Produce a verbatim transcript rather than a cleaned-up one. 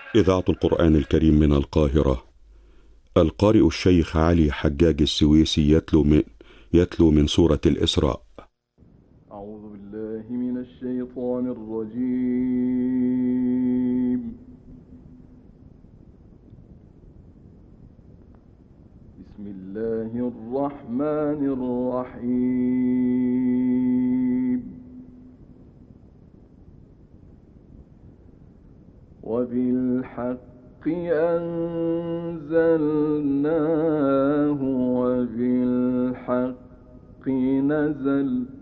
إذاعة القرآن الكريم من القاهرة. القارئ الشيخ علي حجاج السويسي يتلو من يتلو من سورة الإسراء. أعوذ بالله من الشيطان الرجيم. بسم الله الرحمن الرحيم. وبالحق أنزلناه وبالحق نزل